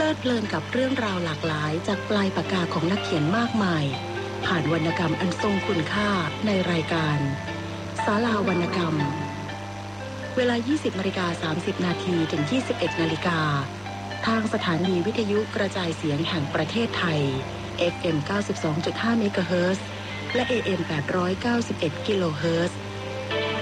ลิดเพลินกับเรื่องราวหลากหลายจากปลายปากกาของนักเขียนมากมายผ่านวรรณกรรมอันทรงคุณค่าในรายการศาลาวรรณกรรมเวลา 20:30 นาทีถึง 21 นาฬิกาทางสถานีวิทยุกระจายเสียงแห่งประเทศไทย FM 92.5 เมกะเฮิรตซ์และ AM 891 กิโลเฮิรตซ์